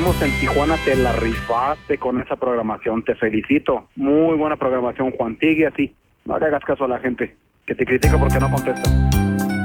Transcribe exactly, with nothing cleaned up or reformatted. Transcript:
estuvimos en Tijuana, te la rifaste con esa programación, te felicito. Muy buena programación, Juan, sigue así. No le hagas caso a la gente que te critica porque no contesta.